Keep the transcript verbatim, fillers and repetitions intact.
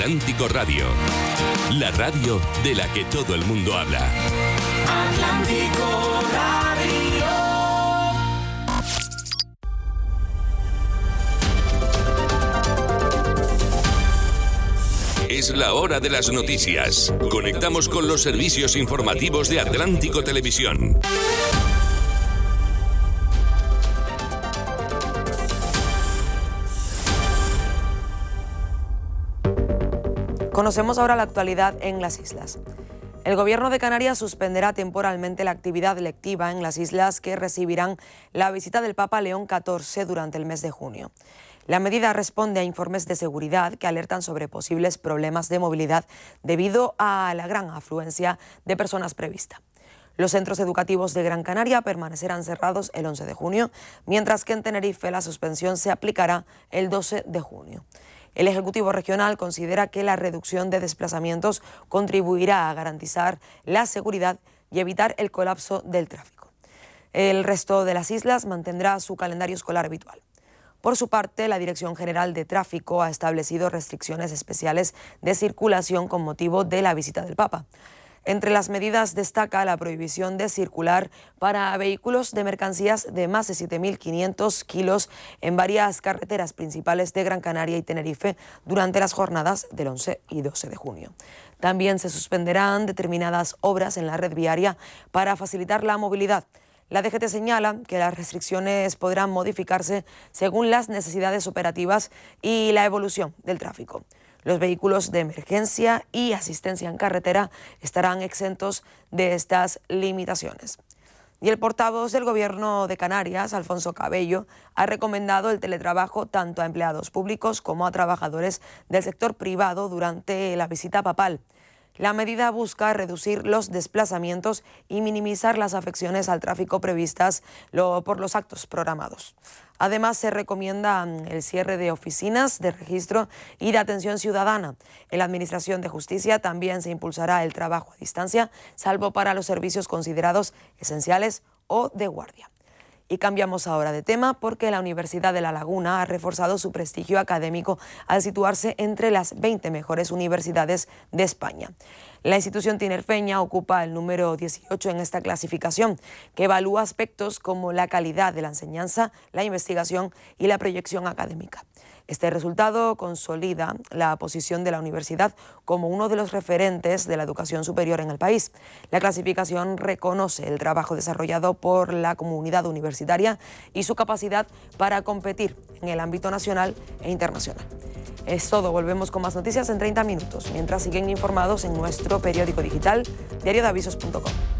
Atlántico Radio, la radio de la que todo el mundo habla. Atlántico Radio. Es la hora de las noticias. Conectamos con los servicios informativos de Atlántico Televisión. Conocemos ahora la actualidad en las islas. El Gobierno de Canarias suspenderá temporalmente la actividad lectiva en las islas que recibirán la visita del Papa León catorce durante el mes de junio. La medida responde a informes de seguridad que alertan sobre posibles problemas de movilidad debido a la gran afluencia de personas prevista. Los centros educativos de Gran Canaria permanecerán cerrados el once de junio, mientras que en Tenerife la suspensión se aplicará el doce de junio. El Ejecutivo Regional considera que la reducción de desplazamientos contribuirá a garantizar la seguridad y evitar el colapso del tráfico. El resto de las islas mantendrá su calendario escolar habitual. Por su parte, la Dirección General de Tráfico ha establecido restricciones especiales de circulación con motivo de la visita del Papa. Entre las medidas destaca la prohibición de circular para vehículos de mercancías de más de siete mil quinientos kilos en varias carreteras principales de Gran Canaria y Tenerife durante las jornadas del once y doce de junio. También se suspenderán determinadas obras en la red viaria para facilitar la movilidad. La D G T señala que las restricciones podrán modificarse según las necesidades operativas y la evolución del tráfico. Los vehículos de emergencia y asistencia en carretera estarán exentos de estas limitaciones. Y el portavoz del Gobierno de Canarias, Alfonso Cabello, ha recomendado el teletrabajo tanto a empleados públicos como a trabajadores del sector privado durante la visita papal. La medida busca reducir los desplazamientos y minimizar las afecciones al tráfico previstas por los actos programados. Además, se recomienda el cierre de oficinas de registro y de atención ciudadana. En la Administración de Justicia también se impulsará el trabajo a distancia, salvo para los servicios considerados esenciales o de guardia. Y cambiamos ahora de tema porque la Universidad de La Laguna ha reforzado su prestigio académico al situarse entre las veinte mejores universidades de España. La institución tinerfeña ocupa el número dieciocho en esta clasificación, que evalúa aspectos como la calidad de la enseñanza, la investigación y la proyección académica. Este resultado consolida la posición de la universidad como uno de los referentes de la educación superior en el país. La clasificación reconoce el trabajo desarrollado por la comunidad universitaria y su capacidad para competir en el ámbito nacional e internacional. Es todo, volvemos con más noticias en treinta minutos, mientras siguen informados en nuestro periódico digital diario de avisos punto com.